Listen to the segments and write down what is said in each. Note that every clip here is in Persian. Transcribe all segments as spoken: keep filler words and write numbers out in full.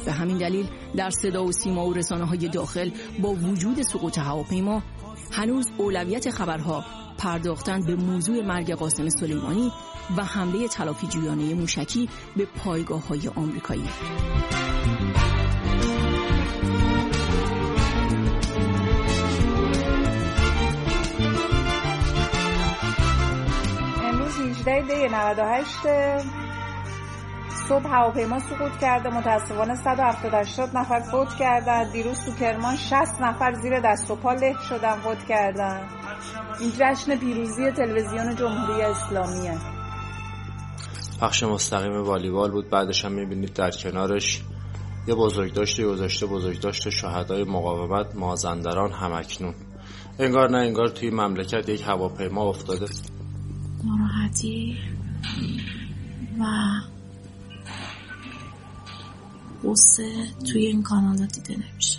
به همین دلیل در صدا و سیما و رسانه‌های داخل با وجود سقوط هواپیما هنوز اولویت خبرها پرداختن به موضوع مرگ قاسم سلیمانی و حمله تلافی جویانه موشکی به پایگاه‌های آمریکایی. امروز هجده دی نود و هشت صبح هواپیما سقوط کرده. متاسفانه صد و هفتاد و هشت نفر فوت کردن. دیروز تو کرمان شصت نفر زیر دست و پا له شدن، فوت کردن. این جشن پیروزی تلویزیون جمهوری اسلامیه. پخش مستقیم والیبال بود. بعدش هم می‌بینید در کنارش یه بزرگداشتی گذاشته، بزرگداشت شهدای مقاومت مازندران همکنون. انگار نه انگار توی مملکت یک هواپیما افتاده. ناراحتی و غصه توی این کانالا دیده نمیشه.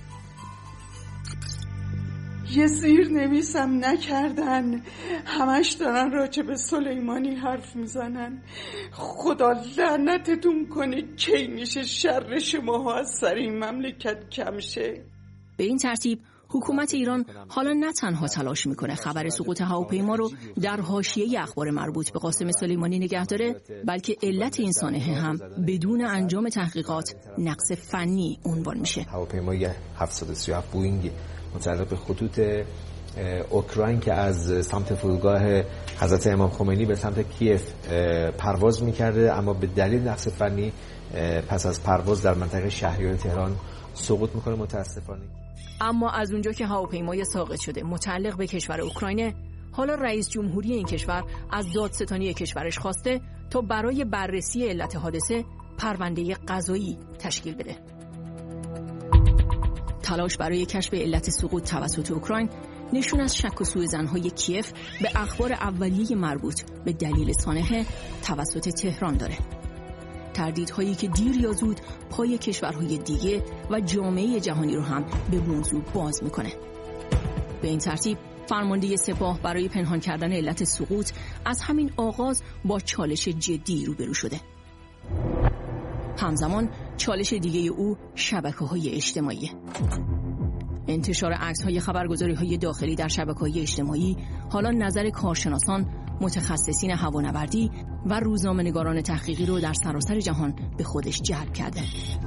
یه زیر نویسم نکردن، همش دارن راجع به سلیمانی حرف میزنن. خدا لعنتتون کنه، کی میشه شر شما از سر این مملکت کم شه؟ به این ترتیب حکومت ایران حالا نه تنها تلاش میکنه خبر سقوط هواپیما رو در حاشیه اخبار مربوط به قاسم سلیمانی نگه داره، بلکه علت این سانحه هم بدون انجام تحقیقات نقص فنی عنوان میشه. هواپیمای هفتصد و سی و هفت بوئینگ متعلق به خطوط اوکراین که از سمت فرودگاه حضرت امام خمینی به سمت کیف پرواز میکرده، اما به دلیل نقص فنی پس از پرواز در منطقه شهریار تهران سقوط میکنه متاسفانه. اما از اونجا که هواپیمای ساقط شده متعلق به کشور اوکراین، حالا رئیس جمهوری این کشور از دادستانی کشورش خواسته تا برای بررسی علت حادثه پرونده قضایی تشکیل بده. تلاش برای کشف علت سقوط توسط اوکراین نشون از شک و سوءظن‌های کیف به اخبار اولیه مربوط به دلیل سانحه توسط تهران داره. تردیدهایی که دیر یا زود پای کشورهای دیگه و جامعه جهانی رو هم به موضوع باز میکنه. به این ترتیب فرمانده سپاه برای پنهان کردن علت سقوط از همین آغاز با چالش جدی روبرو شده. همزمان چالش دیگه او شبکه‌های اجتماعی. انتشار عکس‌های خبرگزاری‌های داخلی در شبکه‌های اجتماعی حالا نظر کارشناسان، متخصصین هوانوردی و روزنامه‌نگاران تحقیقی رو در سراسر جهان به خودش جلب کرده.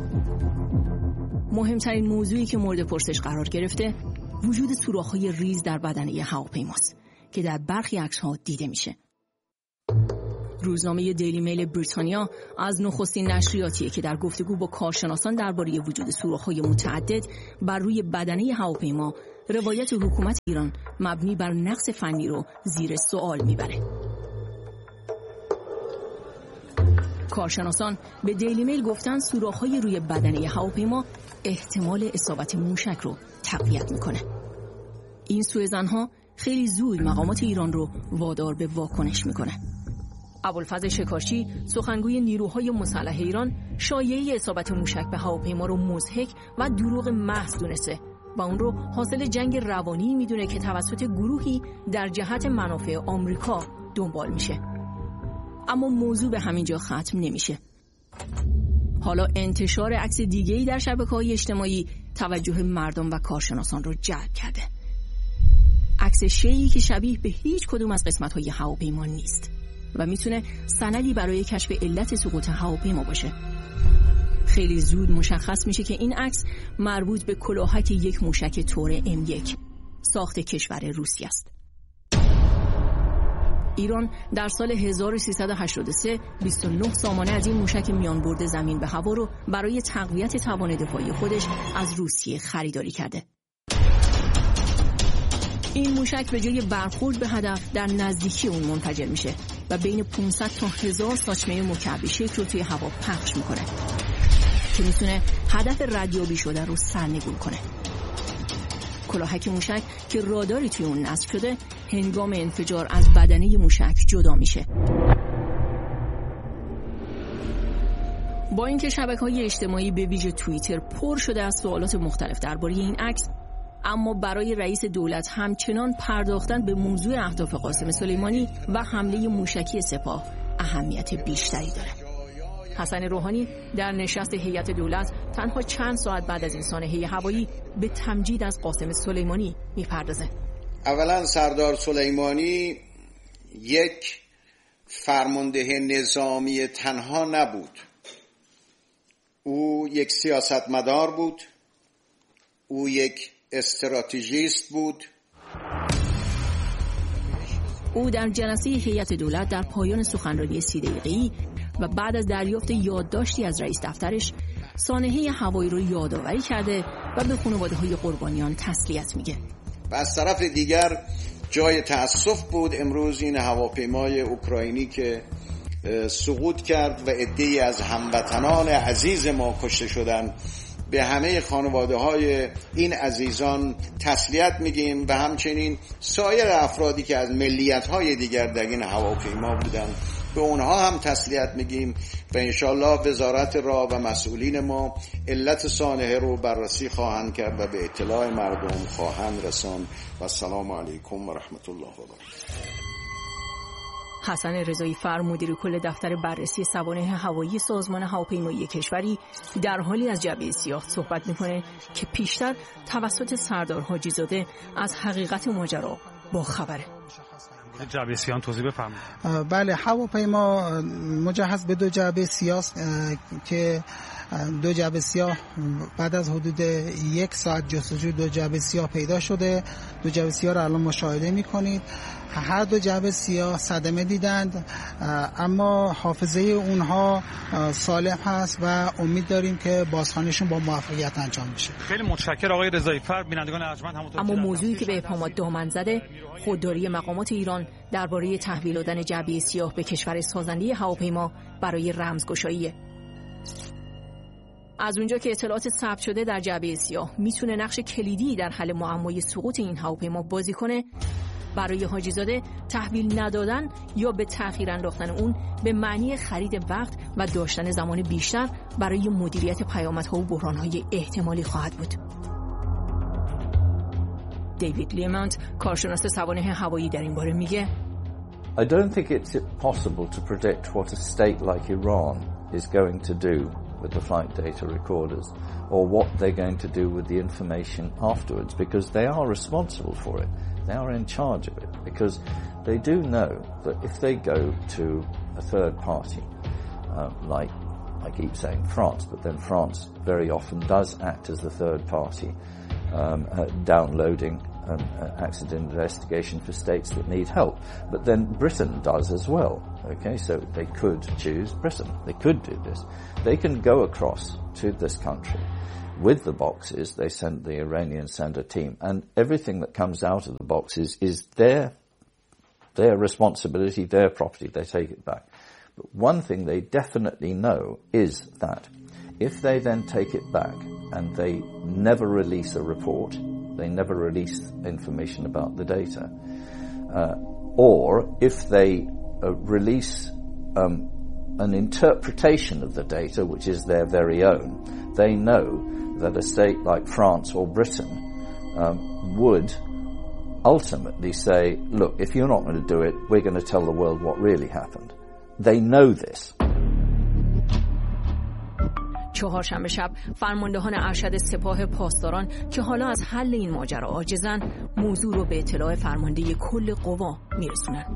مهمترین موضوعی که مورد پرسش قرار گرفته وجود سوراخ‌های ریز در بدنه هواپیماست که در برخی عکس‌ها دیده میشه. روزنامه دیلی میل بریتانیا از نخستین نشریاتیه که در گفتگو با کارشناسان درباره وجود سوراخ‌های متعدد بر روی بدنه هواپیما روایت حکومت ایران مبنی بر نقص فنی رو زیر سوال میبره. کارشناسان به دیلی میل گفتن سوراخ‌های روی بدنه هواپیما احتمال اصابت موشک رو تقویت میکنه. این سوءظن‌ها خیلی زود مقامات ایران رو وادار به واکنش میکنه. ابوالفضل شکارچی سخنگوی نیروهای مسلح ایران شایعه اصابت موشک به هواپیما رو مضحک و دروغ محض دونسته و اون رو حاصل جنگ روانی میدونه که توسط گروهی در جهت منافع آمریکا دنبال میشه. اما موضوع به همینجا ختم نمیشه. حالا انتشار عکس دیگه‌ای در شبکه‌های اجتماعی توجه مردم و کارشناسان رو جلب کرده. عکس شیئی که شبیه به هیچ کدوم از قسمت‌های هواپیما نیست و میتونه سندی برای کشف علت سقوط هواپیما باشه. خیلی زود مشخص میشه که این عکس مربوط به کلاهک یک موشک تور ام یک ساخت کشور روسیه است. ایران در سال هزار و سیصد و هشتاد و سه بیست و نه سامانه از این موشک میانبرد زمین به هوا رو برای تقویت توان دفاعی خودش از روسیه خریداری کرده. این موشک به جای برخورد به هدف در نزدیکی اون منفجر میشه و بین پانصد تا هزار ساچمه مکعبی شکل رو توی هوا پخش میکنه که میتونه هدف ردیابی شده رو سرنگون کنه. کلاهک موشک که راداری توی اون نصب شده هنگام انفجار از بدنه موشک جدا میشه. با اینکه شبکه‌های اجتماعی به ویژه توییتر پر شده از سوالات مختلف درباره این عکس، اما برای رئیس دولت همچنان پرداختن به موضوع اهداف قاسم سلیمانی و حمله موشکی سپاه اهمیت بیشتری داره. حسن روحانی در نشست هیئت دولت تنها چند ساعت بعد از این سانحه هوایی به تمجید از قاسم سلیمانی میپردازه. اولا سردار سلیمانی یک فرمانده نظامی تنها نبود، او یک سیاستمدار بود، او یک استراتژیست بود. او در جلسه هیئت دولت در پایان سخنرانی سی دقیقه‌ای و بعد از دریافت یادداشتی از رئیس دفترش سانحه هوایی رو یادآوری کرده و به خانواده‌های قربانیان تسلیت میگه. و از طرف دیگر جای تأسف بود امروز این هواپیمای اوکراینی که سقوط کرد و عده‌ای از هموطنان عزیز ما کشته شدند. به همه خانواده های این عزیزان تسلیت میگیم و همچنین سایر افرادی که از ملیت های دیگر در این هواپیما بودند به اونها هم تسلیت میگیم و انشالله وزارت راه و مسئولین ما علت سانحه رو بررسی خواهند کرد و به اطلاع مردم خواهند رساند. و السلام علیکم و رحمت الله و برکاته. حسن رضایی فر مدیر کل دفتر بررسی سوانح هوایی سازمان هواپیمایی کشوری در حالی از جعبه سیاه صحبت میکنه که پیشتر توسط سردار حاجی زاده از حقیقت ماجرا با خبره. جعبه سیاه توضیح بفرمایید. بله، هواپیما مجهز به دو جعبه سیاه که دو جعبه سیاه بعد از حدود یک ساعت جستجو دو جعبه سیاه پیدا شده. دو جعبه سیاه رو الان مشاهده میکنید. هر دو جعبه سیاه صدمه دیدند، اما حافظه اونها سالم هست و امید داریم که بازخوانیشون با موفقیت انجام بشه. خیلی متشکرم آقای رضایی فر. بینندگان ارجمند همونطور اما موضوعی که به ابهامات دامن زده خودداری مقامات ایران درباره تحویل دادن جعبه سیاه به کشور سازنده هواپیما برای رمزگشاییه. از اونجا که اطلاعات ثبت شده در جعبه سیاه میتونه نقش کلیدی در حل معمای سقوط این هواپیما بازی کنه، برای حاجی زاده تحویل ندادن یا به تأخیر انداختن اون به معنی خرید وقت و داشتن زمان بیشتر برای مدیریت پیامدها و بحرانهای احتمالی خواهد بود. دیوید لیمانت کارشناس سوانح هوایی در این باره میگه I don't think it's possible to predict what a state like Iran is going to do with the flight data recorders or what they're going to do with the information afterwards, because they are responsible for it. They are in charge of it, because they do know that if they go to a third party, uh, like I keep saying France, but then France very often does act as the third party, um, uh, downloading um, uh, accident investigation for states that need help. But then Britain does as well. Okay, so they could choose Britain. They could do this. They can go across to this country. With the boxes, they send the Iranians send a team, and everything that comes out of the boxes is their their responsibility, their property. They take it back. But one thing they definitely know is that if they then take it back and they never release a report, they never release information about the data, uh, or if they uh, release um, an interpretation of the data, which is their very own, they know that a state like France or Britain um, would ultimately say, look, if you're not going to do it, we're going to tell the world what really happened. They know this. چهارشنبه شب فرماندهان ارشد سپاه پاسداران که حالا از حل این ماجرا عاجزن، موضوع رو به اطلاع فرمانده کل قوا میرسونن.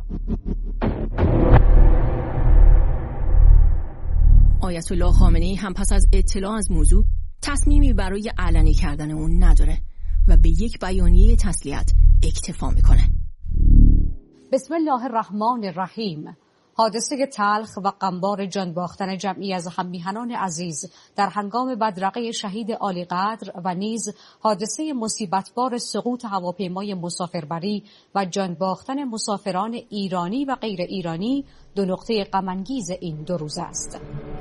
آیت الله خامنه‌ای هم پس از اطلاع از موضوع تصمیمی برای علنی کردن اون نداره و به یک بیانیه تسلیت اکتفا میکنه. بسم الله الرحمن الرحیم. حادثه تلخ و غمبار جان باختن جمعی از هم‌میهنان عزیز در هنگام بدرقه شهید عالی قدر و نیز حادثه مصیبتبار سقوط هواپیمای مسافربری و جان باختن مسافران ایرانی و غیر ایرانی دو نقطه غم‌انگیز این دو روز است.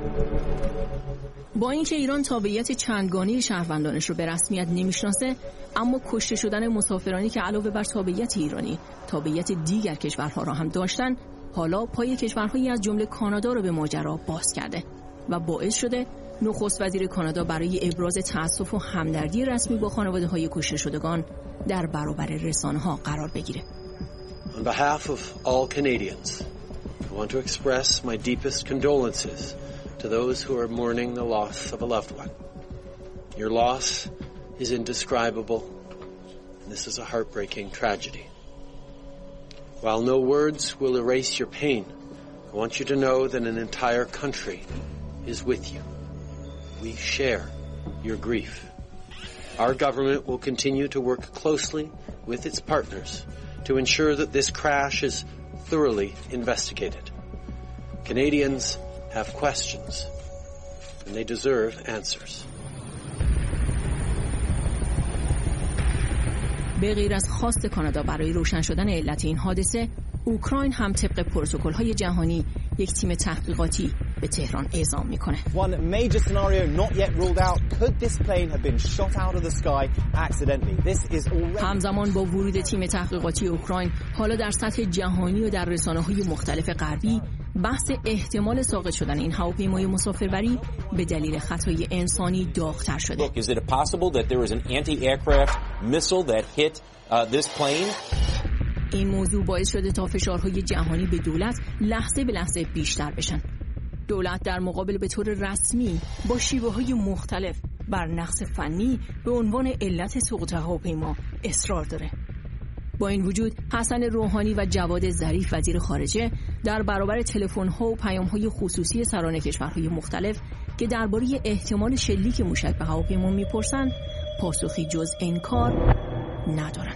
با اینکه ایران تابعیت چندگانه شهروندانش رو به رسمیت نمیشناسه، اما کشته شدن مسافرانی که علاوه بر تابعیت ایرانی تابعیت دیگر کشورها را هم داشتن، حالا پای کشورهایی از جمله کانادا رو به ماجرا باز کرده و باعث شده نخست وزیر کانادا برای ابراز تأسف و همدردی رسمی با خانواده‌های کشته شدگان در برابر رسانه‌ها قرار بگیره. On behalf of all Canadians, I want to express my deepest condolences to those who are mourning the loss of a loved one. Your loss is indescribable. This is a heartbreaking tragedy. While no words will erase your pain, I want you to know that an entire country is with you. We share your grief. Our government will continue to work closely with its partners to ensure that this crash is thoroughly investigated. Canadians have questions, and they deserve answers. به غیر از خواست کانادا برای روشن شدن علت این حادثه، اوکراین هم طبق پروتکل‌های جهانی یک تیم تحقیقاتی به تهران اعزام میکنه. One major scenario not yet ruled out. Could this plane have been shot out of the sky accidentally? This is already... همزمان با ورود تیم تحقیقاتی اوکراین، حالا در سطح جهانی و در رسانه‌های مختلف غربی بحث احتمال ساقط شدن این هواپیمای مسافربری به دلیل خطای انسانی داغ‌تر شده. Look, is it possible that there was an anti-aircraft missile that hit uh, this plane? این موضوع باعث شده تا فشارهای جهانی به دولت لحظه به لحظه بیشتر بشن. دولت در مقابل به طور رسمی با شیوه‌های مختلف بر نقص فنی به عنوان علت سقوط هواپیما اصرار داره. با این وجود حسن روحانی و جواد ظریف وزیر خارجه در برابر تلفن‌ها و پیام‌های خصوصی سران کشورهای مختلف که درباره احتمال شلیک موشک به هواپیما می‌پرسند، پاسخی جز انکار ندارند.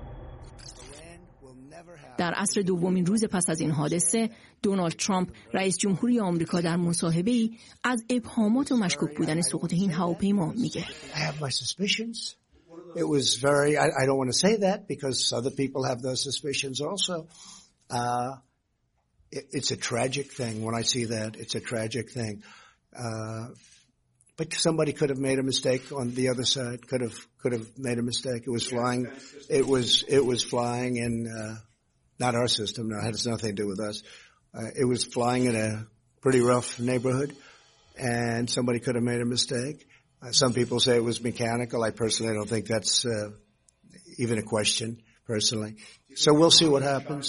در عصر دومین روز پس از این حادثه، دونالد ترامپ رئیس جمهوری آمریکا در مصاحبه‌ای از ابهامات و مشکوک بودن سقوط این هواپیما میگه. It was very, I, I don't want to say that because other people have those suspicions also. Uh, it, it's a tragic thing. When I see that, it's a tragic thing. Uh, but somebody could have made a mistake on the other side, could have, could have made a mistake. It was flying, it was, it was flying in, uh, not our system, no, it has nothing to do with us. Uh, it was flying in a pretty rough neighborhood and somebody could have made a mistake. Uh, some people say it was mechanical. I personally don't think that's uh, even a question, personally. So we'll see what happens.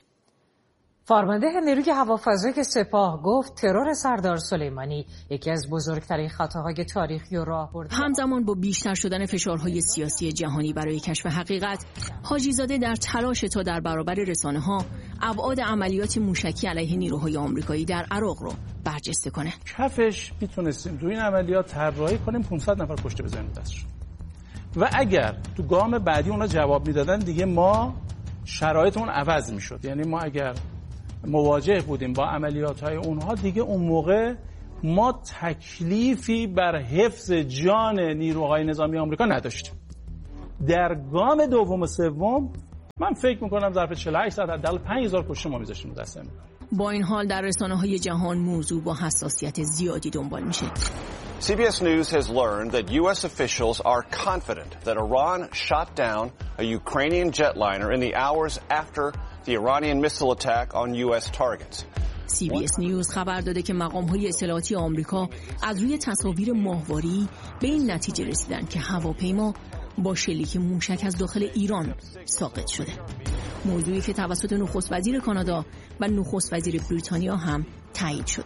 فرمانده نیروی هوافضایی سپاه گفت ترور سردار سلیمانی یکی از بزرگترین خطاهای تاریخی و راهبرد. همزمان با بیشتر شدن فشارهای سیاسی جهانی برای کشف حقیقت، حاجیزاده در تلاش تا در برابر رسانه‌ها ابعاد عملیات موشکی علیه نیروهای آمریکایی در عراق رو برجسته کنه. کفش میتونستیم تو این عملیات طراحی کنیم پانصد نفر کشته بزنیم دستشون. و اگر تو گام بعدی اونا جواب میدادن دیگه ما شرایطمون عوض میشد. یعنی ما اگر مواجه بودیم با عملیات‌های اونها دیگه اون موقع ما تکلیفی بر حفظ جان نیروهای نظامی آمریکا نداشتیم. در گام دوم و سوم من فکر می‌کنم ظرف چهل و هشت ساعت حداقل پنج هزار کشته ما می‌ذاشتیم دست امریکا. با این حال در رسانه‌های جهان موضوع با حساسیت زیادی دنبال میشه. C B S News has learned that U S officials are confident that Iran shot down a Ukrainian jetliner in the hours after the Iranian missile attack on U S targets. سی بی اس نیوز خبر داده که مقام‌های اطلاعاتی آمریکا از روی تصاویر ماهواری به این نتیجه رسیدن که هواپیما با شلیک موشک از داخل ایران ساقط شده. موضوعی که توسط نخست وزیر کانادا و نخست وزیر بریتانیا هم تایید شد.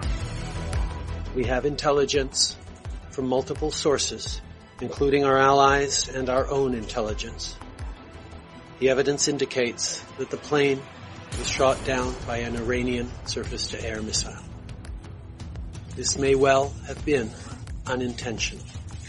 We have intelligence from multiple sources, including our allies and our own intelligence. The evidence indicates that the plane was shot down by an Iranian surface-to-air missile. This may well have been unintentional.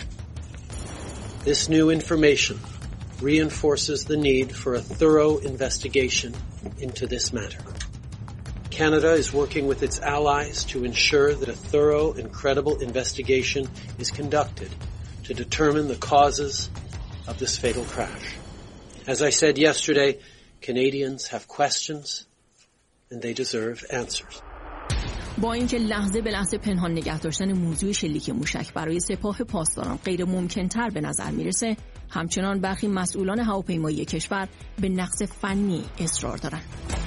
This new information reinforces the need for a thorough investigation into this matter. Canada is working with its allies to ensure that a thorough and credible investigation is conducted to determine the causes of this fatal crash. As I said yesterday, Canadians have questions and they deserve answers. با اینکه لحظه به لحظه پنهان نگه داشتن موضوع شلیک موشک برای سپاه پاسداران غیر ممکن تر به نظر میرسه، همچنان برخی مسئولان هواپیمایی کشور به نقص فنی اصرار دارند.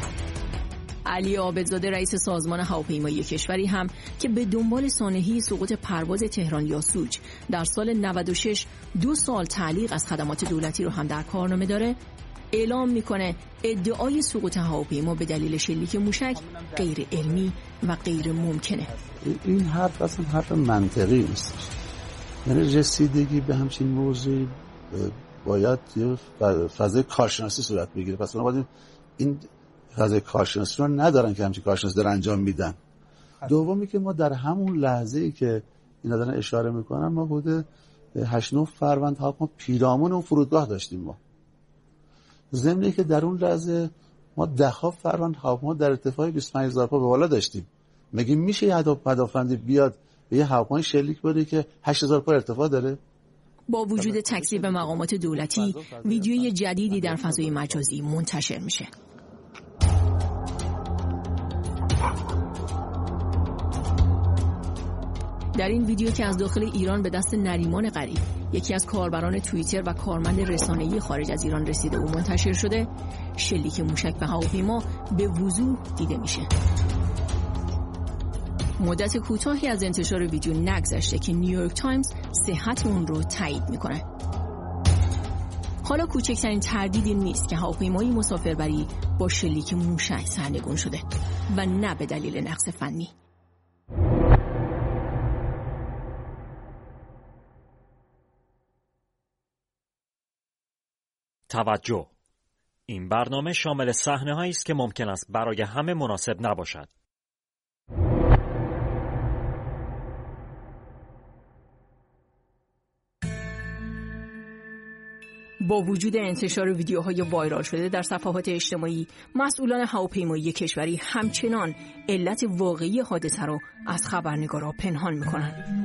علی عابدزاده رئیس سازمان هواپیمایی کشوری هم که به دنبال سانحه سقوط پرواز تهران یاسوج در سال نود و شش دو سال تعلیق از خدمات دولتی رو هم در کارنامه داره، اعلام میکنه ادعای سقوط هواپیما به دلیل شلیک موشک غیر علمی و غیر ممکنه. این حرف اصلا حرف منطقی نیست. یعنی رسیدگی به همچین موضوعی باید یه فضای کارشناسی صورت بگیره. پس بنابراین این فضای کارشناسی رو ندارن که همچین کارشناسی دارن انجام میدن. دومی که ما در همون لحظه‌ای که اینا دارن اشاره میکنن ما بوده هشت نه فروند ها ما پیرامون اون فرودگاه داشتیم. ما ضمنی که در اون لحظه ما ده ها فروند هواپیما در ارتفاع بیست و پنج هزار پا به بالا داشتیم. مگه میشه یه هدفمندی بیاد به یه هواپیما شلیک بده که هشت هزار پا ارتفاع داره؟ با وجود تکذیب مقامات دولتی، ویدیوی جدیدی در فضای مجازی منتشر میشه. در این ویدیو که از داخل ایران به دست نریمان غریب، یکی از کاربران توییتر و کارمند رسانه‌ای خارج از ایران رسیده و منتشر شده، شلیک موشک به هواپیما به وضوح دیده میشه. مدت کوتاهی از انتشار ویدیو نگذشته که نیویورک تایمز صحت اون رو تایید میکنه. حالا کوچکترین تردیدی نیست که هواپیمای مسافربری با شلیک موشک سرنگون شده و نه به دلیل نقص فنی. توجه! این برنامه شامل صحنه‌هایی است که ممکن است برای همه مناسب نباشد. با وجود انتشار ویدیوهای وایرال شده در صفحات اجتماعی، مسئولان هواپیمایی کشوری همچنان علت واقعی حادثه را از خبرنگارا پنهان می‌کنند.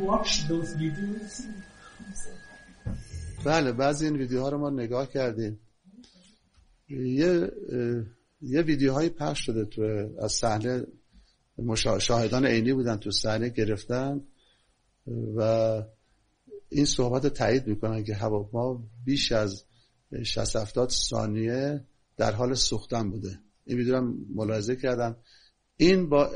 بله، بعضی این ویدیوها رو ما نگاه کردیم. یه یه ویدیوهایی پخش شده تو از صحنه، شاهدان عینی بودن تو صحنه گرفتن و این صحبت تایید میکنن که هواپیما بیش از شصت هفتاد ثانیه در حال سوختن بوده. این ویدیو رو ملاحظه کردم. این با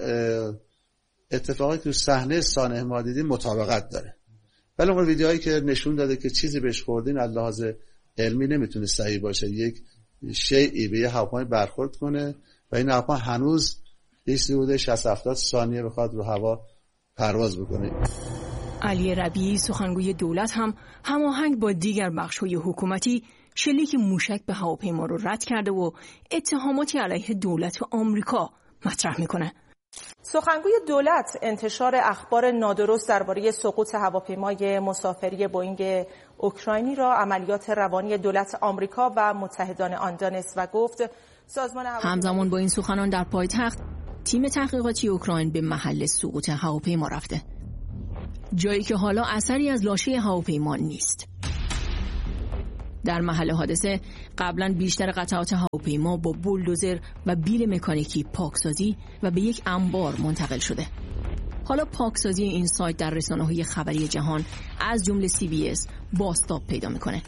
اتفاقی که تو صحنه سانحه ما دیدیم مطابقت داره. ولی اون ویدیوهایی که نشون داده که چیزی بهش خوردین از لحاظ علمی نمیتونه صحیح باشه. یک شیئی به یه هواپیما برخورد کنه و این هواپیما هنوز ایستی بوده شصت هفتاد ثانیه بخواد رو هوا پرواز بکنه. علی ربیعی سخنگوی دولت هم هماهنگ با دیگر بخش‌های حکومتی شلیک موشک به هواپیما رو رد کرده و اتهاماتی علیه دولت آمریکا مطرح میکنه. سخنگوی دولت انتشار اخبار نادرست درباره سقوط هواپیمای مسافری بوئینگ اوکراینی را عملیات روانی دولت آمریکا و متحدان آن دانست و گفت سازمان همزمان با این سخنان در پایتخت، تیم تحقیقاتی اوکراین به محل سقوط هواپیما رفته، جایی که حالا اثری از لاشه هواپیما نیست. در محل حادثه قبلا بیشتر قطعات هواپیما با بولدوزر و بیل مکانیکی پاکسازی و به یک انبار منتقل شده. حالا پاکسازی این سایت در رسانه‌های خبری جهان از جمله سی بی اس بازتاب پیدا میکنه.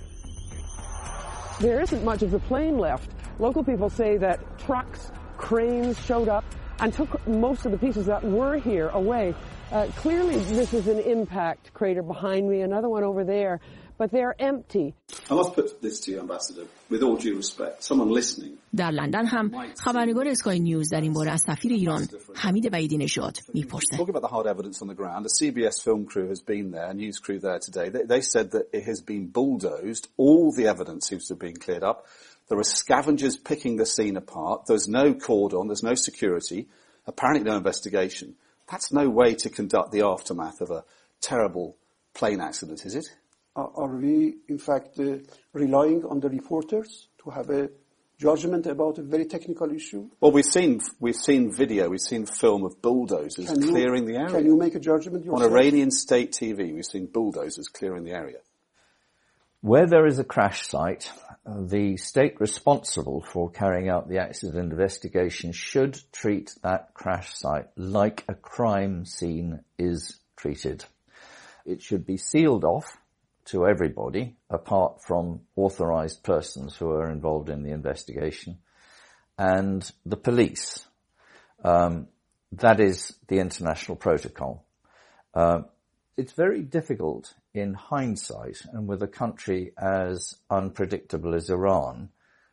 There isn't much of the plane left. Local people say that trucks, cranes showed up and took most of the pieces that were here away. Uh, clearly this is an impact crater behind me, another one over there, but they're empty. I must put this to you, Ambassador, with all due respect. Someone listening. در لندن هم خبرنگار اسکای نیوز در این باره از سفیر ایران حمید وحیدی نژاد میپرسه. Talking about the hard evidence on the ground, the C B S film crew has been there, news crew there today. They, they said that it has been bulldozed. All the evidence seems to have been cleared up. There are scavengers picking the scene apart. There's no cordon, there's no security, apparently no investigation. That's no way to conduct the aftermath of a terrible plane accident, is it? Are, are we, in fact, uh, relying on the reporters to have a judgment about a very technical issue? Well, we've seen we've seen video, we've seen film of bulldozers you, clearing the area. Can you make a judgment yourself? On Iranian state T V, we've seen bulldozers clearing the area. Where there is a crash site, the state responsible for carrying out the accident investigation should treat that crash site like a crime scene is treated. It should be sealed off to everybody, apart from authorized persons who are involved in the investigation, and the police. Um, that is the international protocol. Uh, it's very difficult in hindsight, and with a country as unpredictable as Iran,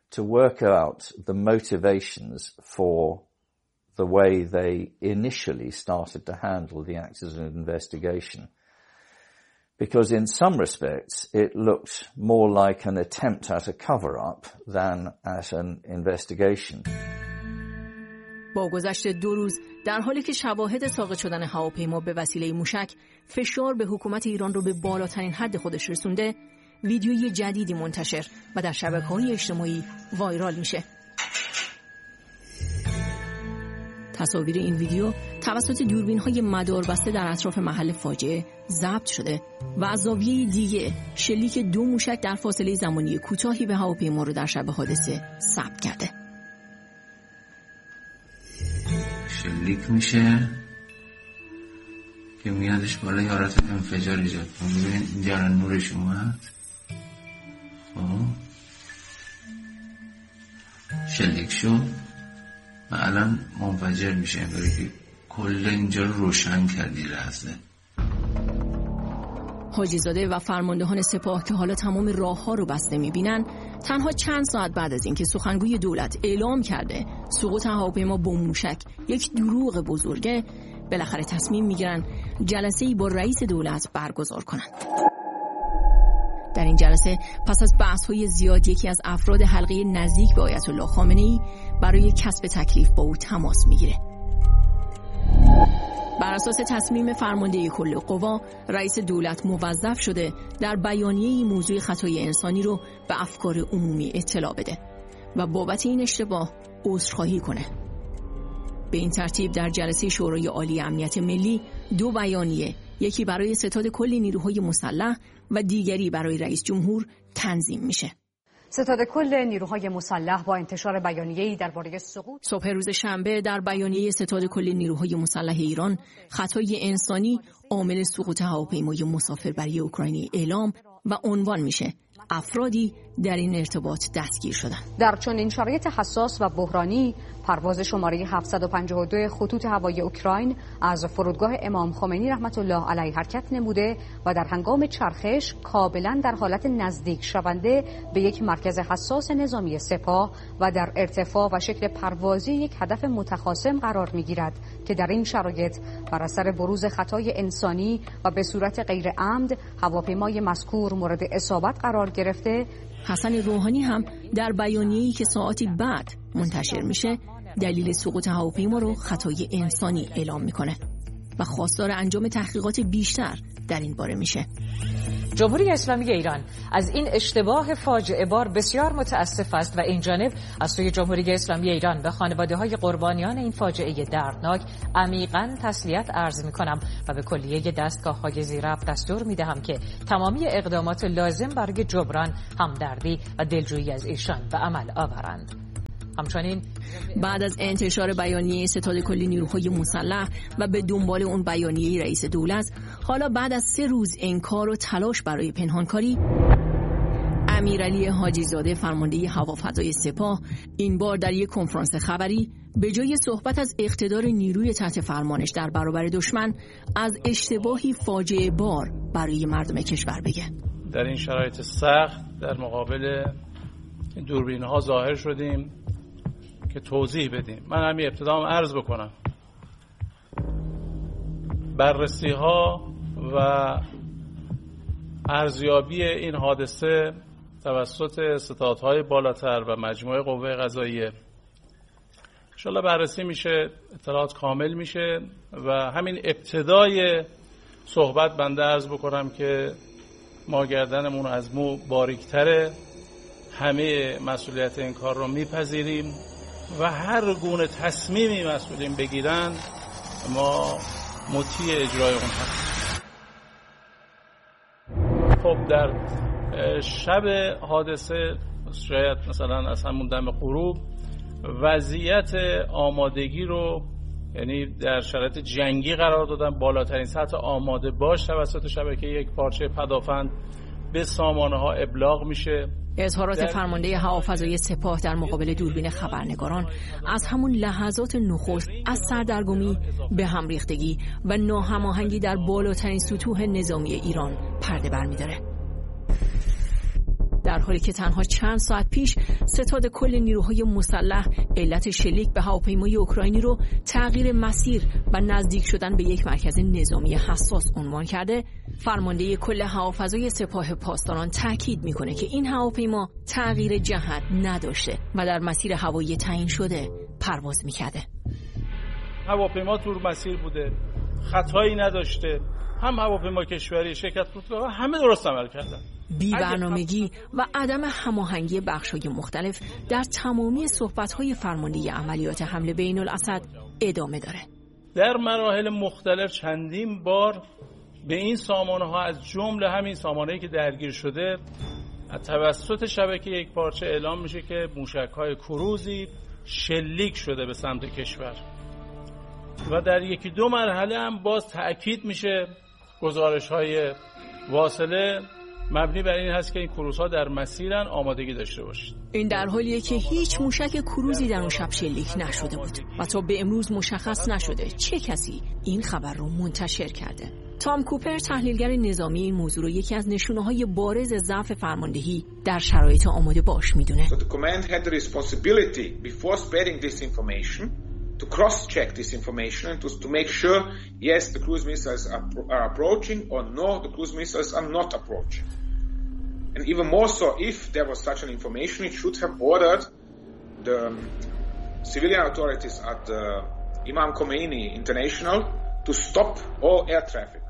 to work out the motivations for the way they initially started to handle the accident investigation. Because in some respects, it looked more like an attempt at a cover-up than at an investigation. با گذشت دو روز در حالی که شواهد ساقط شدن هواپیما به وسیله موشک فشار به حکومت ایران رو به بالاترین حد خودش رسونده، ویدیوی جدیدی منتشر و در شبکه‌های اجتماعی وایرال میشه. تصاویر این ویدیو توسط دوربین‌های مداربسته در اطراف محل فاجعه ضبط شده و از زاویه دیگه شلیک دو موشک در فاصله زمانی کوتاهی به هواپیما رو در شب حادثه ثبت کرده. شلیک میشه که میادش بالا یه حالت انفجار ایجاد کنه. ببینید اینجا الان نورش اومد، خب شلیک شد و الان منفجر میشه، انگاری که کل اینجا رو روشن کردی لحظه. حاجی زاده و فرماندهان سپاه که حالا تمام راه‌ها رو بسته می‌بینن، تنها چند ساعت بعد از اینکه سخنگوی دولت اعلام کرده سقوط هواپیما با موشک یک دروغ بزرگه، بالاخره تصمیم می‌گیرن جلسه‌ای با رئیس دولت برگزار کنن. در این جلسه پس از بحث‌های زیاد یکی از افراد حلقه نزدیک به آیت الله خامنه‌ای برای کسب تکلیف با او تماس می‌گیره. بر اساس تصمیم فرمانده کل قوا، رئیس دولت موظف شده در بیانیه‌ای موضوع خطای انسانی رو به افکار عمومی اطلاع بده و بابت این اشتباه عذرخواهی کنه. به این ترتیب در جلسه شورای عالی امنیت ملی دو بیانیه، یکی برای ستاد کل نیروهای مسلح و دیگری برای رئیس جمهور تنظیم میشه. ستاد کل نیروهای مسلح با انتشار بیانیه‌ای درباره سقوط صبح روز شنبه در بیانیه ستاد کل نیروهای مسلح ایران، خطای انسانی عامل سقوط هواپیمای مسافربری اوکراینی اعلام و عنوان میشه افرادی در این ارتباط دستگیر شدن. در چنین شرایط حساس و بحرانی، پرواز شماره هفتصد و پنجاه و دو خطوط هوایی اوکراین از فرودگاه امام خمینی رحمت الله علیه حرکت نموده و در هنگام چرخش کاملا در حالت نزدیک شونده به یک مرکز حساس نظامی سپاه و در ارتفاع و شکل پروازی یک هدف متخاصم قرار می‌گیرد که در این شرایط بر اثر بروز خطای انسانی و به صورت غیر عمد هواپیمای مذکور مورد اصابت قرار گرفته. حسن روحانی هم در بیانیه‌ای که ساعتی بعد منتشر میشه دلیل سقوط هواپیما رو خطای انسانی اعلام میکنه و خواستار انجام تحقیقات بیشتر در این باره میشه. جمهوری اسلامی ایران از این اشتباه فاجعه بار بسیار متاسف است و این جانب از سوی جمهوری اسلامی ایران به خانواده‌های قربانیان این فاجعه دردناک عمیقاً تسلیت عرض می‌کنم و به کلیه دستگاه‌های زیرربط دستور می‌دهم که تمامی اقدامات لازم برای جبران، همدردی و دلجویی از ایشان به عمل آورند. همچنین بعد از انتشار بیانیه ستاد کل نیروهای مسلح و به دنبال اون بیانیه رئیس دولت، حالا بعد از سه روز انکار و تلاش برای پنهانکاری، امیرعلی حاجی زاده فرمانده هوافضای سپاه این بار در یک کنفرانس خبری به جای صحبت از اقتدار نیروی تحت فرمانش در برابر دشمن، از اشتباهی فاجعه بار برای مردم کشور بگه. در این شرایط سخت در مقابل دوربین‌ها ظاهر شدیم که توضیح بدیم. من همین ابتدام عرض بکنم بررسی ها و ارزیابی این حادثه توسط ستادهای بالاتر و مجموعه قوه قضاییه ان شاءالله بررسی میشه، اطلاعات کامل میشه و همین ابتدای صحبت بنده عرض بکنم که ما گردنمون از مو باریکتره، همه مسئولیت این کار رو میپذیریم و هر گونه تصمیمی مسئولین بگیرن ما مطیع اجرای اون هستیم. خب در شب حادثه شاید مثلا از همون دم غروب وضعیت آمادگی رو، یعنی در شرایط جنگی قرار دادن، بالاترین سطح آماده باش توسط شبکه یک پارچه پدافند به سامانه ها ابلاغ میشه. اظهارات فرمانده هوافضای سپاه در مقابل دوربین خبرنگاران از همون لحظات نخست از سردرگمی به هم ریختگی و ناهماهنگی در بالاترین سطوح نظامی ایران پرده برمی‌داره. در حالی که تنها چند ساعت پیش ستاد کل نیروهای مسلح علت شلیک به هواپیمای اوکراینی رو تغییر مسیر و نزدیک شدن به یک مرکز نظامی حساس عنوان کرده، فرمانده کل هوافضای سپاه پاسداران تاکید میکنه که این هواپیما تغییر جهت نداشته و در مسیر هوایی تعیین شده پرواز میکرده. هواپیما تور مسیر بوده، خطایی نداشته، هم هواپیما کشوری شرکت فرودگاه همه درست عمل کردن. بی برنامگی و عدم هماهنگی بخش‌های مختلف در تمامی صحبت‌های فرمانده عملیات حمله بین الاسد ادامه داره. در مراحل مختلف چندین بار به این سامانه‌ها از جمله همین سامانه‌ای که درگیر شده از توسط شبکه یک پارچه اعلام میشه که موشک‌های کروزی شلیک شده به سمت کشور و در یکی دو مرحله هم باز تأکید میشه گزارش‌های واصله مبنی بر این هست که این کروزها در مسیرن، آمادگی داشته باشید. این در حالیه که هیچ موشک کروزی در اون شب شلیک نشده بود و تا به امروز مشخص نشده چه کسی این خبر رو منتشر کرده. تام کوپر تحلیلگر نظامی این موضوع رو یکی از نشونه‌های بارز ضعف فرماندهی در شرایط آماده باش میدونه. So the command had the responsibility before spreading this information to cross-check this information and to, to make sure yes the cruise missiles are, are approaching or no the cruise missiles are not approaching. And even more so, if there was such an information, it should have ordered the civilian authorities at the Imam Khomeini International to stop all air traffic.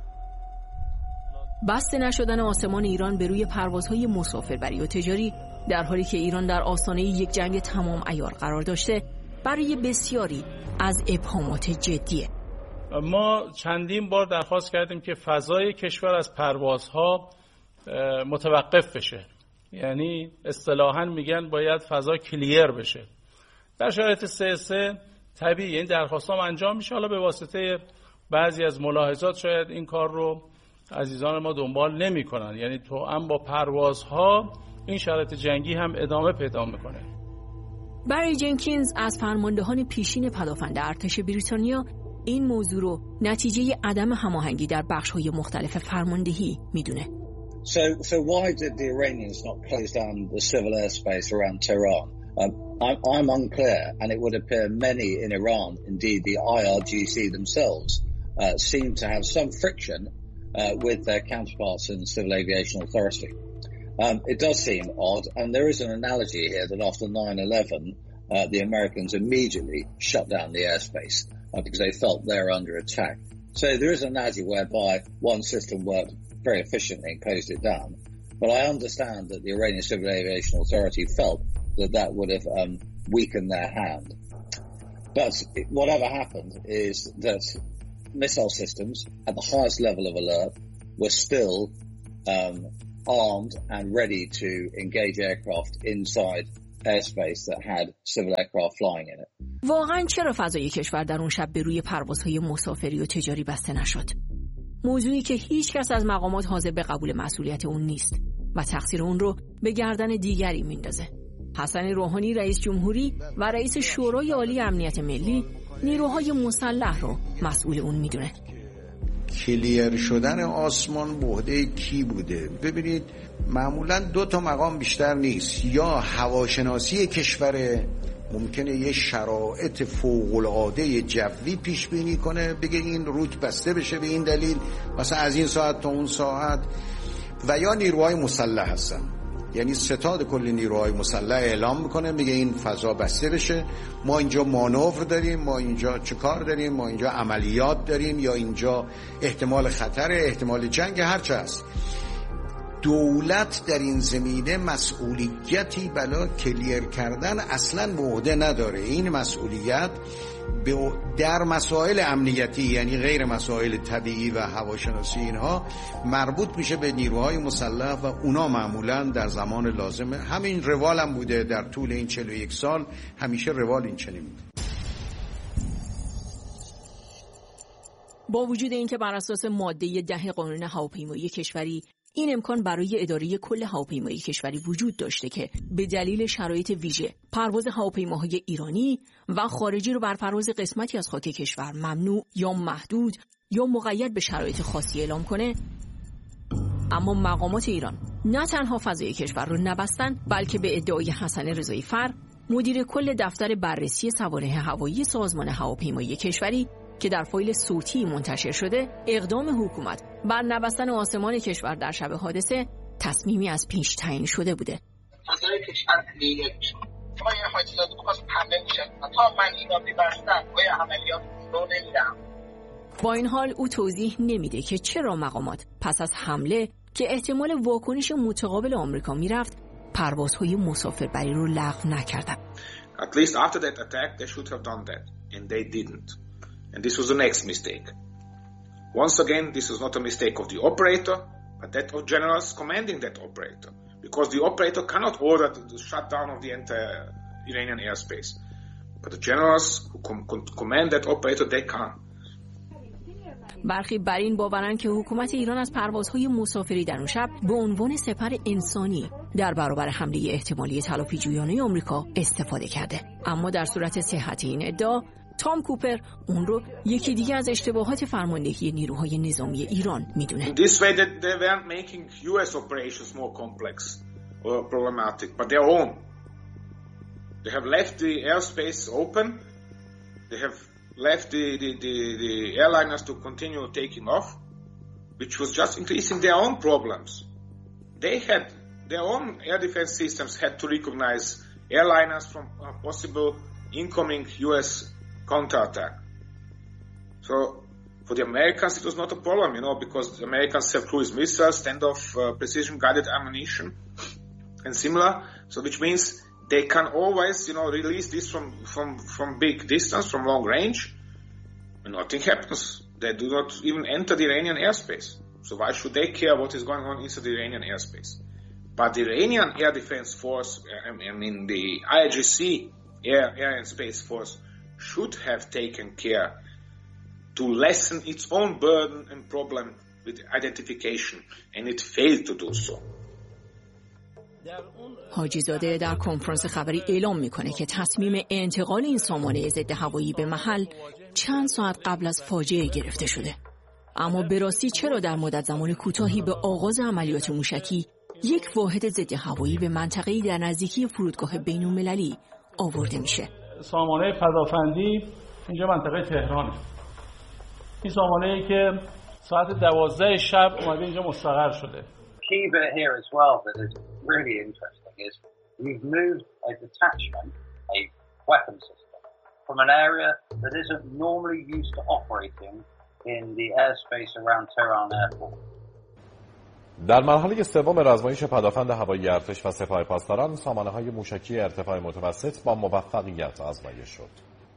بسته نشدن آسمان ایران به روی پروازهای مسافربری و تجاری در حالی که ایران در آستانه یک جنگ تمام عیار قرار داشته برای بسیاری از ابهامات جدیه. ما چندین بار درخواست کردیم که فضای کشور از پروازها متوقف بشه، یعنی اصطلاحاً میگن باید فضا کلیر بشه. در شرایط سه سه طبیعی این درخواست هم انجام میشه، حالا به واسطه بعضی از ملاحظات شاید این کار رو عزیزان ما دنبال نمی کنن، یعنی تو هم با پروازها این شرایط جنگی هم ادامه پیدا میکنه. بری جنکینز از فرماندهان پیشین پدافند ارتش بریتانیا این موضوع رو نتیجه عدم هماهنگی در بخش‌های مختلف فرماندهی میدونه. So, so why did the Iranians not close down the civil airspace around Tehran? Um, I'm, I'm unclear, and it would appear many in Iran, indeed the I R G C themselves, uh, seem to have some friction uh, with their counterparts in the Civil Aviation Authority. Um, it does seem odd, and there is an analogy here that after nine eleven, uh, the Americans immediately shut down the airspace uh, because they felt they were under attack. So there is an analogy whereby one system worked very efficiently and closed it down. But I understand that the Iranian Civil Aviation Authority felt that that would have um, weakened their hand. But whatever happened is that missile systems at the highest level of alert were still um, armed and ready to engage aircraft inside airspace that had civil aircraft flying in it. واقعاً چرا فضای کشور در اون شب به روی پروازهای مسافری و تجاری بسته نشد؟ موضوعی که هیچ کس از مقامات حاضر به قبول مسئولیت اون نیست و تقصیر اون رو به گردن دیگری میندازه. حسن روحانی رئیس جمهوری و رئیس شورای عالی امنیت ملی نیروهای مسلح رو مسئول اون میدونه. کلیر شدن آسمان به عهده کی بوده؟ ببینید معمولا دو تا مقام بیشتر نیست، یا هواشناسی کشور ممکنه یه شرایط فوق‌العاده جوی پیش بینی کنه، بگه این روت بسته بشه به این دلیل مثلا از این ساعت تا اون ساعت، و یا نیروهای مسلح هستن، یعنی ستاد کل نیروهای مسلح اعلام میکنه میگه این فضا بسته بشه، ما اینجا مانور داریم، ما اینجا چه کار داریم، ما اینجا عملیات داریم، یا اینجا احتمال خطر، احتمال جنگ، هرچه هست. دولت در این زمینه مسئولیتی برای کلیر کردن اصلا به عهده نداره. این مسئولیت در مسائل امنیتی، یعنی غیر مسائل طبیعی و هواشناسی، اینها مربوط میشه به نیروهای مسلح و اونا معمولا در زمان لازمه. همین روال هم بوده در طول این چهل و یک سال، همیشه روال این چنین بوده. با وجود اینکه بر اساس ماده ده قانون هواپیمایی کشوری این امکان برای اداره کل هواپیمایی کشوری وجود داشته که به دلیل شرایط ویژه پرواز هواپیماهای ایرانی و خارجی رو بر پرواز قسمتی از خاک کشور ممنوع یا محدود یا مقید به شرایط خاصی اعلام کنه، اما مقامات ایران نه تنها فضای کشور رو نبستن، بلکه به ادعای حسن رضایی فر، مدیر کل دفتر بررسی سوانح هوایی سازمان هواپیمایی کشوری که در فایل صوتی منتشر شده، اقدام حکومت بر نبستن آسمان کشور در شب حادثه تصمیمی از پیش تعیین شده بوده. فضای کشور عملیات میشه. ما یه حاجیات خواست حمله میشه. تا من اینا میبستن باید عملیات رو نمیدم. با این حال او توضیح نمیده که چرا مقامات پس از حمله که احتمال واکنش متقابل آمریکا میرفت، پروازهای مسافربری رو لغو نکردن. At least after that attack they should have done that and they didn't. And this was the next mistake. Once again, this is not a mistake of the operator, but that of generals commanding that operator. Because the operator cannot order the shutdown of the entire Iranian airspace. But the generals who com- com- command that operator, they can. برخی بر این باورن که حکومت ایران از پروازهای مسافری در اون شب به عنوان سپر انسانی در برابر حمله احتمالی تلافیجویانه آمریکا استفاده کرده. اما در صورت صحت این ادعا، تام کوپر اون رو یکی دیگه از اشتباهات فرماندهی نیروهای نظامی ایران میدونه. This way that they weren't making U S operations more complex or problematic, but their own. They have left the airspace open. They have left the, the, the, the airliners to continue taking off, which was just increasing their own problems. They had their own air defense systems had to recognize airliners from a possible incoming U S counterattack. So for the Americans it was not a problem, you know, because the Americans have cruise missiles, standoff uh, precision guided ammunition and similar, so which means they can always, you know, release this from, from, from big distance, from long range, and nothing happens. They do not even enter the Iranian airspace. So why should they care what is going on inside the Iranian airspace? But the Iranian Air Defense Force, I mean the I R G C, Air, Air and Space Force, should have taken care to lessen its own burden and problem with identification, and it failed to do so. حاجی زاده در کنفرانس خبری اعلام میکنه که تصمیم انتقال این سامانه ضد هوایی به محل چند ساعت قبل از فاجعه گرفته شده. اما به راستی چرا در مدت زمان کوتاهی به آغاز عملیات موشکی یک واحد ضد هوایی به منطقه‌ای در نزدیکی فرودگاه بین‌المللی آورده میشه؟ سامانه پدافندی اینجا منطقه تهرانه. این سامانه‌ای که ساعت دوازده شب اومده اینجا مستقر شده. Key bit here as well that is really interesting is we've moved a detachment, a weapon system, from an area that isn't normally used to operating in the airspace around Tehran Airport. در مرحله سوم آزمایش پدافند هوایی ارتش و سپاه پاسداران، سامانه‌های موشکی ارتفاع متوسط با موفقیت آزمایش شد.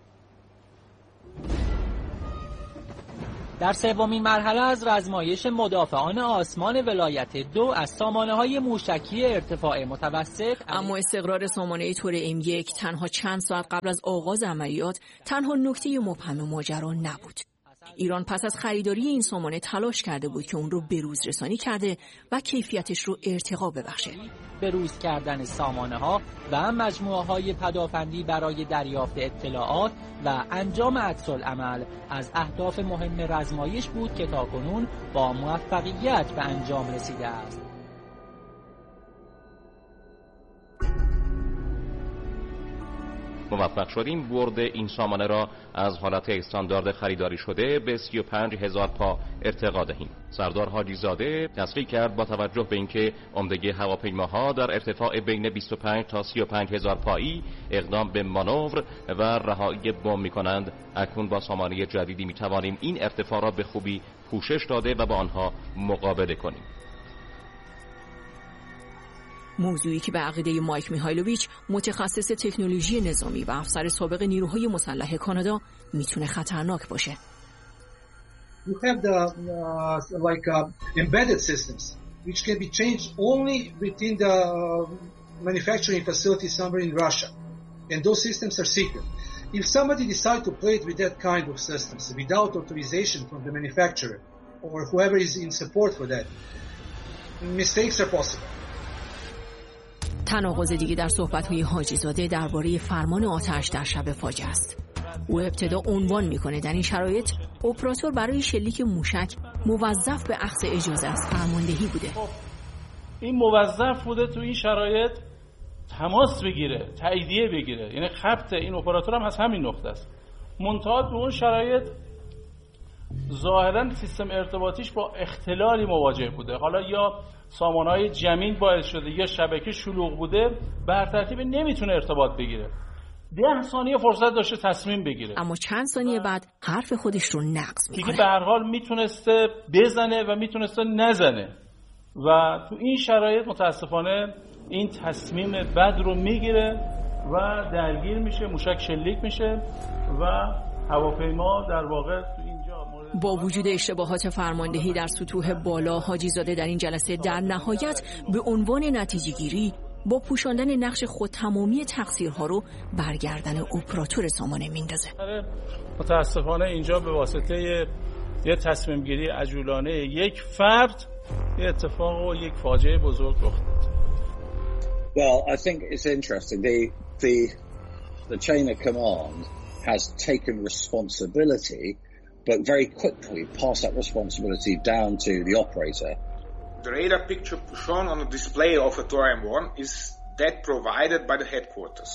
در سومین مرحله از آزمایش مدافعان آسمان ولایت دو از سامانه‌های موشکی ارتفاع متوسط، اما استقرار سامانه تور ام یک تنها چند ساعت قبل از آغاز عملیات تنها نکته مبهم ماجرا نبود. ایران پس از خریداری این سامانه تلاش کرده بود که اون رو بروز رسانی کرده و کیفیتش رو ارتقا ببخشه. بروز کردن سامانه‌ها و مجموعه‌های پدافندی برای دریافت اطلاعات و انجام عکس‌العمل از اهداف مهم آزمایش بود که تاکنون با موفقیت به انجام رسیده است. موفق شدیم برد این سامانه را از حالت استاندارد خریداری شده به سی و پنج هزار پا ارتقا دهیم. سردار حاجی زاده تصریح کرد با توجه به اینکه عمدگی هواپیماها در ارتفاع بین بیست و پنج تا سی و پنج هزار پایی اقدام به مانور و رهایی بمب می‌کنند، اکنون با سامانه جدیدی می‌توانیم این ارتفاع را به خوبی پوشش داده و با آنها مقابله کنیم. موضوعی که به عقیده مایک میهایلوویچ، متخصص تکنولوژی نظامی و افسر سابق نیروهای مسلح کانادا، میتونه خطرناک باشه. You have the uh, like uh, embedded systems which can be changed only within the manufacturing facility somewhere in Russia, and those systems are secret. If somebody decides to play it with that kind of systems without authorization from the manufacturer or whoever is in support for that, mistakes are possible. تناقض دیگه در صحبت‌های حاجی زاده درباره فرمان آتش در شب فاجعه است. او ابتدا عنوان میکنه در این شرایط اپراتور برای شلیک موشک موظف به اخذ اجازه از فرماندهی بوده. این موظف بوده تو این شرایط تماس بگیره، تاییدیه بگیره، یعنی خط این اپراتور هم از همین نقطه است. منتها تو اون شرایط ظاهرا سیستم ارتباطیش با اختلالی مواجه بوده، حالا یا سامانه‌های جمین باعث شده یا شبکه شلوغ بوده، بر ترتیب نمیتونه ارتباط بگیره. ده ثانیه فرصت داشته تصمیم بگیره، اما چند ثانیه بعد حرف خودش رو نقض میکنه. دیگه به هر حال میتونسته بزنه و میتونسته نزنه و تو این شرایط متاسفانه این تصمیم بد رو میگیره و درگیر میشه، موشک شلیک میشه و هواپیما در واقع تو اینجا مورد... با وجود اشتباهات فرماندهی در سطوح بالا، حاجی زاده در این جلسه در نهایت به عنوان نتیجه گیری با پوشاندن نقش خود تمامی تقصیرها رو برگردن اپراتور سامانه میندازه. متاسفانه اینجا به واسطه یه تصمیم گیری عجولانه یک فرد یه اتفاق و یک فاجعه بزرگ رخ داد. Well, I think it's interesting. The the the chain of command has taken responsibility, but very quickly passed that responsibility down to the operator. The radar picture shown on the display of a Thorium one is that provided by the headquarters.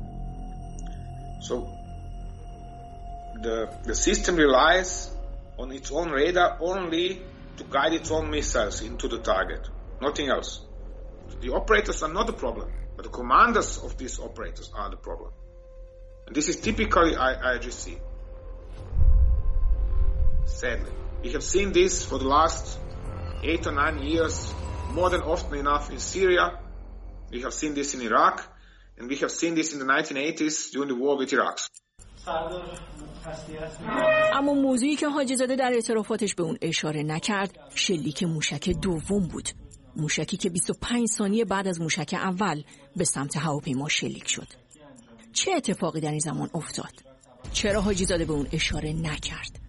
So the the system relies on its own radar only to guide its own missiles into the target, nothing else. The operators are not the problem, but the commanders of these operators are the problem. And this is typically I R G C. Sadly, we have seen this for the last eight or nine years, more than often enough in Syria. We have seen this in Iraq, and we have seen this in the nineteen eighties during the war with Iraq. اما موضوعی که حاجی زاده در اعترافاتش به اون اشاره نکرد، شلیک موشک دوم بود. موشکی که بیست و پنج ثانیه بعد از موشک اول به سمت هواپیما شلیک شد. چه اتفاقی در این زمان افتاد؟ چرا حاجی زاده به اون اشاره نکرد؟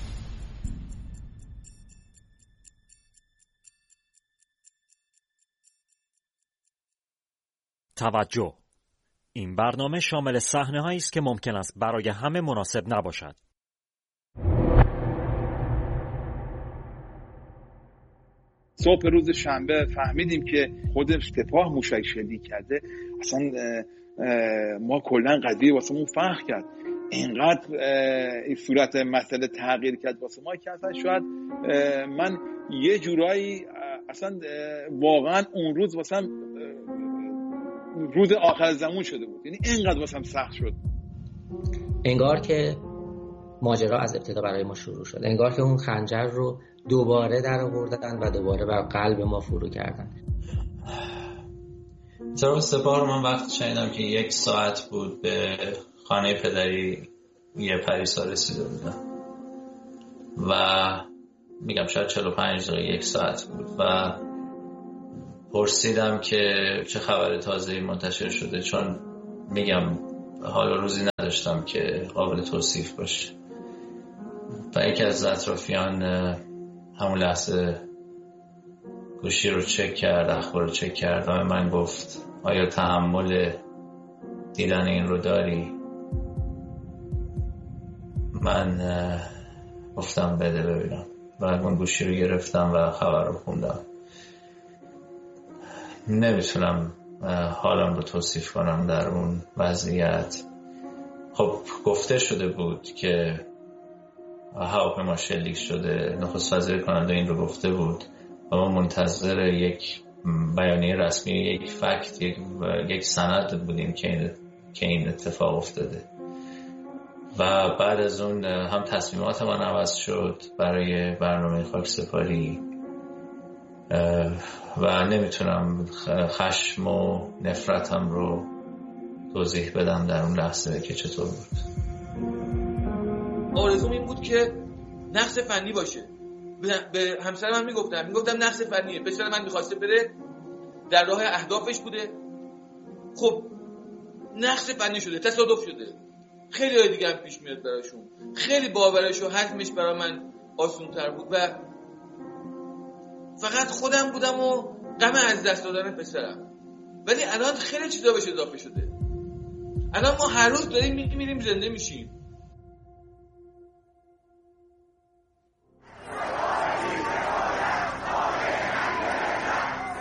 توجه! این برنامه شامل صحنه‌هایی است که ممکن است برای همه مناسب نباشد. صبح روز شنبه فهمیدیم که خود سپاه موشک شلیک کرده. اصلا ما کلا قضیه واسه مون فرق کرد، اینقدر این صورت مسئله تغییر کرد واسه ما که اصلا شاید من یه جورایی اصلا واقعا اون روز واسه روز آخر زمان شده بود، یعنی اینقدر واسه سخت شد. انگار که ماجرا از ابتدا برای ما شروع شد، انگار که اون خنجر رو دوباره در آوردن و دوباره بر قلب ما فرو کردن. جناب سپاه رو من وقت شنیدم که یک ساعت بود به خانه پدری یه پریسا رسیده بودن و میگم شاید چهل و پنج دقیقه یک ساعت بود و پرسیدم که چه خبر تازه‌ای منتشر شده، چون میگم حالا روزی نداشتم که قابل توصیف باشه. و یکی از اطرافیان همون لحظه گوشی رو چک کرد، اخبار رو چک کرد و من گفت آیا تحمل دیدن این رو داری؟ من گفتم بده ببینم و اون گوشی رو گرفتم و خبر رو خوندم. نمیتونم حالم رو توصیف کنم در اون وضعیت. خب گفته شده بود که هواپیما شلیک شده، نخست وزیر کانادا این رو گفته بود و ما منتظر یک بیانیه رسمی، یک فکت، یک, یک سند بودیم که این, که این اتفاق افتاده. و بعد از اون هم تصمیمات من عوض شد برای برنامه خاکسپاری و نمیتونم خشم و نفرتم رو توضیح بدم در اون لحظه که چطور بود. آرزوم این بود که نقص فنی باشه. به همسرم هم میگفتم میگفتم نقص فنیه، پسر من میخواسته بره در راه اهدافش بوده، خب نقص فنی شده، تصادف شده. خیلی های دیگه هم پیش میاد براشون، خیلی باورش و حتمش برای من آسون تر بود و فقط خودم بودم و غم از دست دادن پسرم. ولی الان خیلی چیزا بهش اضافه شده. الان ما هر روز داریم میمیریم زنده میشیم.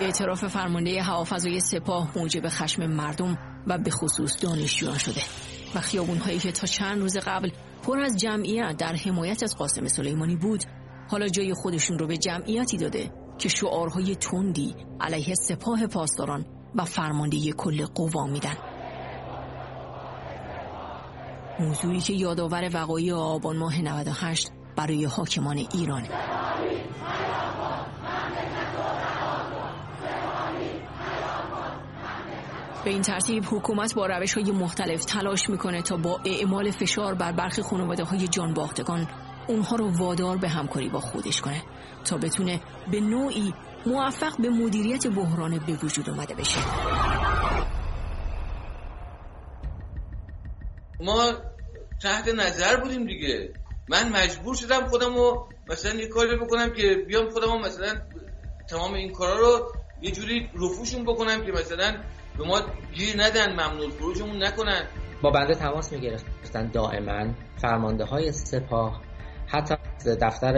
اعتراف فرمانده هوافضای سپاه موجب خشم مردم و به خصوص دانشجویان شده و خیابون‌هایی که تا چند روز قبل پر از جمعیت در حمایت از قاسم سلیمانی بود حالا جای خودشون رو به جمعیتی داده که شعارهای تندی علیه سپاه پاسداران و فرمانده کل قوا میدن. موضوعی که یادآور وقایع آبان ماه نود و هشت برای حاکمان ایرانه. به این ترتیب حکومت با روش‌های مختلف تلاش میکنه تا با اعمال فشار بر برخی خانواده‌های جانباختگان اونها رو وادار به همکاری با خودش کنه تا بتونه به نوعی موفق به مدیریت بحران به وجود اومده بشه. ما تحت نظر بودیم دیگه. من مجبور شدم خودم رو مثلا یه کاری بکنم که بیام خودم رو مثلا تمام این کارا رو یه جوری رفوشون بکنم که مثلا به ما گیر ندن، ممنوع خروجمون نکنن. با بنده تماس میگرفتن دائما فرمانده های سپاه، حتی دفتر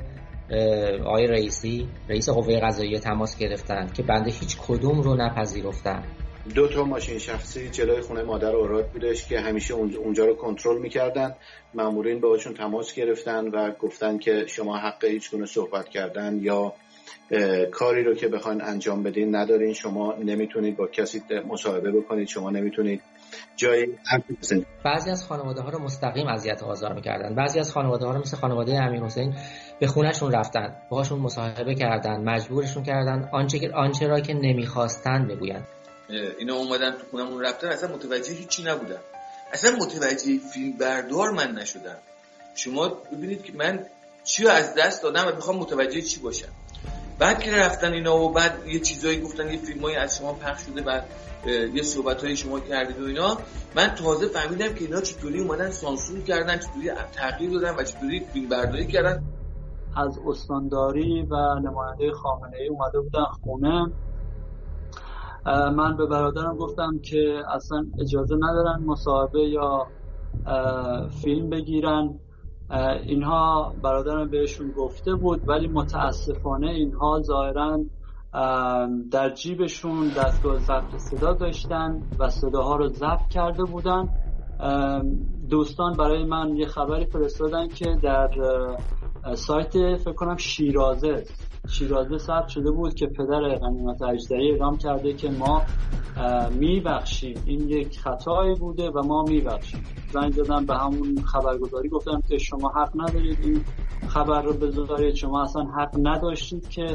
آقای رئیسی رئیس قوه قضاییه تماس گرفتن که بنده هیچ کدوم رو نپذیرفتن. دو تا ماشین شخصی جلوی خونه مادر اوراد بودش که همیشه اونجا رو کنترل میکردن. مامورین باهاشون تماس گرفتن و گفتن که شما حق هیچ گونه صحبت کردن یا کاری رو که بخواین انجام بدین ندارین، شما نمیتونید با کسی مصاحبه بکنید، شما نمیتونید جای حرف بزنید. بعضی از خانواده ها رو مستقیم اذیت و آزار میکردن، بعضی از خانواده ها رو مثل خانواده امیرحسین به خونهشون رفتن، باهاشون مصاحبه کردن، مجبورشون کردن آنچه که آنچه را که نمیخواستن بگوین. اینا اومدن تو خونمون رفتن، اصلا متوجه هیچی نبودن، اصلا متوجه فیلم بردار من نشدم. شما ببینید که من چی از دست دادم و میخوام متوجه چی باشم. بعد که رفتن اینا و بعد یه چیزایی گفتن، یه فیلمایی از شما پخش شده، بعد یه صحبتایی شما کردید و اینا، من تازه فهمیدم که اینا چطوری اومدن سانسور کردن، چطوری تغییر دادن و چطوری فیلم برداری کردن. از استانداری و نماینده خامنه‌ای اومده بودن خونه. من به برادرم گفتم که اصلا اجازه ندارن مصاحبه یا فیلم بگیرن. اینها برادرم بهشون گفته بود، ولی متاسفانه اینها ظاهراً در جیبشون دستگاه ضبط صدا داشتن و صداها رو ضبط کرده بودن. دوستان برای من یه خبری فرستادن که در سایت فکر کنم شیرازه شیرازه ثبت شده بود که پدر غنیمت اجدری اعلام کرده که ما میبخشیم، این یک خطایی بوده و ما میبخشیم. زنگ زدم به همون خبرگزاری، گفتم که شما حق ندارید این خبر رو بذارید، شما اصلا حق نداشتید که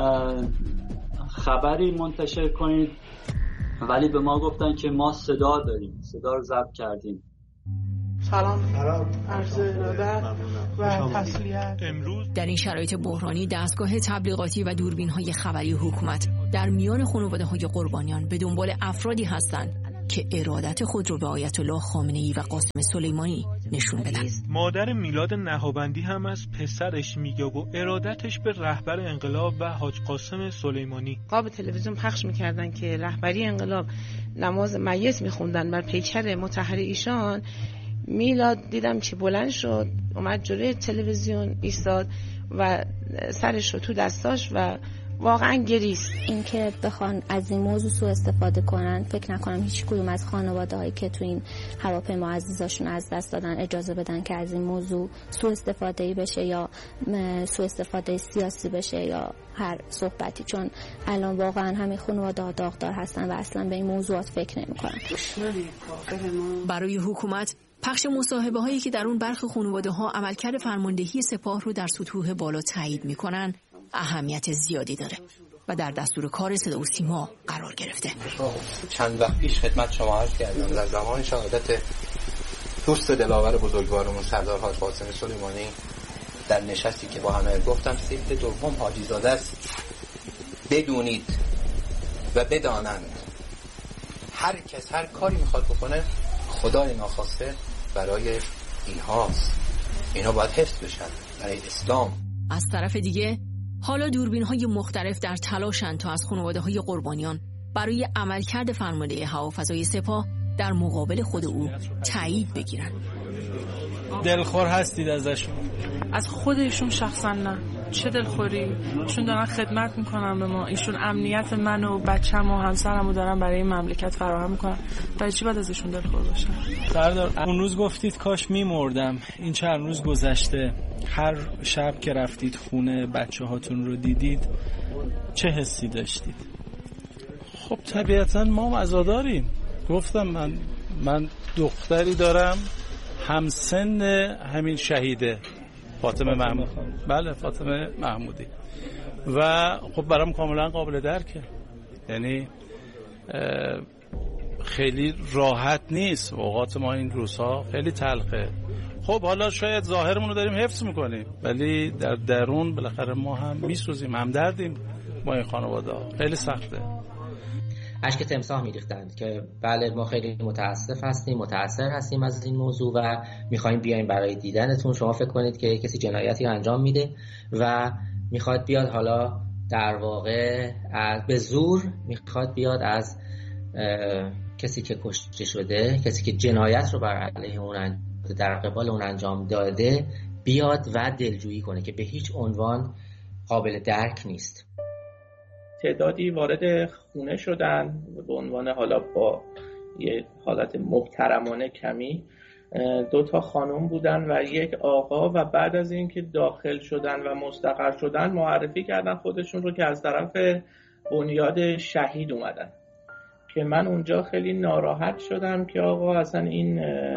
خبری منتشر کنید، ولی به ما گفتن که ما صدا داریم، صدا رو ضبط کردیم. سلام، عرض ارادت و تسلیت. در این شرایط بحرانی دستگاه تبلیغاتی و دوربین‌های خبری حکومت در میان خانواده‌های قربانیان به دنبال افرادی هستند که ارادت خود رو به آیت الله خامنه‌ای و قاسم سلیمانی نشون بدن. مادر میلاد نهابندی هم از پسرش میگه و ارادتش به رهبر انقلاب و حاج قاسم سلیمانی. قاب تلویزیون پخش میکردن که رهبری انقلاب نماز میت میخوندن بر پیکر مطهر ایشان. میلاد دیدم چی بلند شد، اومد جلوی تلویزیون ایستاد و سرش رو تو دستاش و واقعا گریست. این که بخوان از این موضوع سوء استفاده کنن، فکر نکنم هیچ کدوم از خانواده هایی که تو این هواپیما عزیزاشون از دست دادن اجازه بدن که از این موضوع سوء استفاده بشه یا سوء استفاده سیاسی بشه یا هر صحبتی، چون الان واقعا همین خانواده ها داغدار هستن و اصلا به این موضوعات فکر نمی‌کنن. برای حکومت پخش مصاحبه هایی که در اون برخی خانواده ها عملکرد فرماندهی سپاه رو در سطوح بالا تایید میکنن اهمیت زیادی داره و در دستور کار صدا و سیما قرار گرفته. چند وقت پیش خدمت شما عرض کردم در زمان شهادت دوست دلاور بزرگوارمون سردار حاج قاسم سلیمانی در نشستی که با همه گفتم سیفت دوم حاجی زاده است، بدونید و بدانند هر کس هر کاری میخواد بکنه خدای ناخواسته برای اینهاست، اینا باید حفظ بشن برای اسلام. از طرف دیگه حالا دوربین‌های مختلف در تلاشن تا از خانواده‌های قربانیان برای عملکرد فرمانده هوافضای سپاه در مقابل خود او تایید بگیرن. دلخور هستید ازشون؟ از خودشون شخصا نه، چه دلخوری، چون دارن خدمت میکنن به ما، ایشون امنیت من و بچه‌م و همسرم رو دارن برای این مملکت فراهم میکنن، برای چی باید ازشون دلخور باشم؟ سردار اون روز گفتید کاش میمردم، این چند روز گذشته هر شب که رفتید خونه بچه هاتون رو دیدید چه حسی داشتید؟ خب طبیعتا ما عزاداریم. گفتم من من دختری دارم همسن همین شهیده فاطمه محمود. بله فاطمه محمودی. و خب برام کاملا قابل درکه، یعنی خیلی راحت نیست اوقات ما این روزها، خیلی تلخه. خب حالا شاید ظاهرمون رو داریم حفظ میکنیم ولی در درون بالاخره ما هم میسوزیم، هم دردیم با این خانواده. خیلی سخته. اشک تمساح میریختند که بله ما خیلی متاسف هستیم، متاثر هستیم از این موضوع و میخوایم بیایم برای دیدنتون. شما فکر کنید که کسی جنایتی انجام میده و میخواد بیاد حالا در واقع به زور میخواد بیاد از کسی که کشته شده، کسی که جنایت رو بر علیه اون در قبال اون انجام داده بیاد و دلجویی کنه که به هیچ عنوان قابل درک نیست. تعدادی وارد خونه شدن به عنوان حالا با یه حالت محترمانه کمی، دو تا خانم بودن و یک آقا، و بعد از اینکه داخل شدن و مستقر شدن معرفی کردن خودشون رو که از طرف بنیاد شهید اومدن، که من اونجا خیلی ناراحت شدم که آقا اصلا این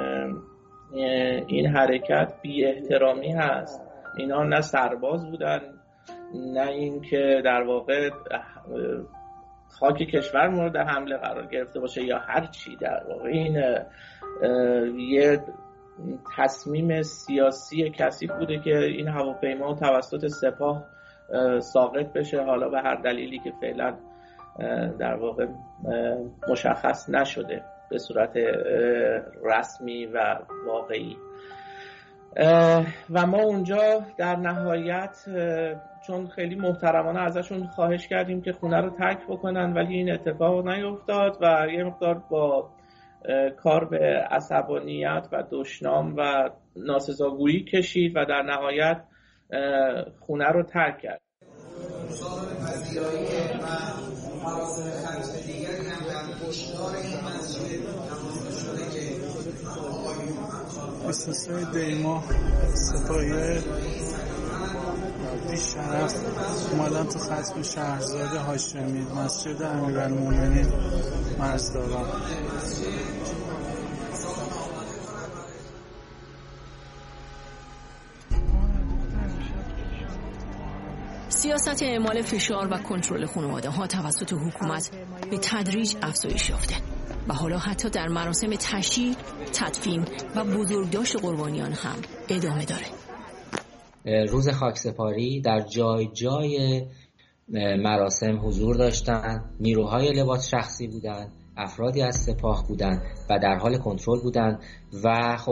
این حرکت بی احترامی هست. اینا نه سرباز بودن نه این که در واقع خاک کشور مورد حمله قرار گرفته باشه یا هر چی. در واقع این یه تصمیم سیاسی کثیف بوده که این هواپیما توسط سپاه ساقط بشه، حالا به هر دلیلی که فعلا در واقع مشخص نشده به صورت رسمی و واقعی. و ما اونجا در نهایت چون خیلی محترمانه ازشون خواهش کردیم که خونه رو ترک بکنن ولی این اتفاق نیفتاد و یه مقدار با کار به عصبانیت و دشنام و ناسزاگویی کشید و در نهایت خونه رو ترک کرد. بیست و سه دی‌ماه سپاهی بی‌شرف اومدن تو ختم شهرزاد هاشمی مسجد امیرالمومنین مرزداران. سیاست اعمال فشار و کنترل خانواده ها توسط حکومت به تدریج افزایش یافته و حالا حتی در مراسم تشییع، تدفین و بزرگداشت قربانیان هم ادامه داره. روز خاکسپاری در جای جای مراسم حضور داشتن، نیروهای لباس شخصی بودن، افرادی از سپاه بودن و در حال کنترل بودن و خب